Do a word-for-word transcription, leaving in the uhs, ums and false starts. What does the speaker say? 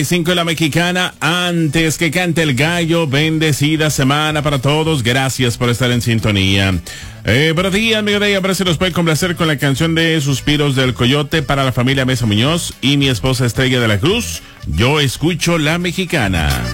cinco de la Mexicana, antes que cante el gallo, bendecida semana para todos, gracias por estar en sintonía. Eh, para ti, amigo de ella, a ver si nos puede complacer con la canción de Suspiros del Coyote para la familia Mesa Muñoz y mi esposa Estrella de la Cruz. Yo escucho La Mexicana.